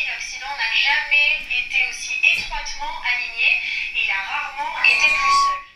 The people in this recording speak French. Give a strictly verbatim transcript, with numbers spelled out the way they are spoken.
l'Occident n'a jamais été aussi étroitement aligné et il a rarement été plus seul.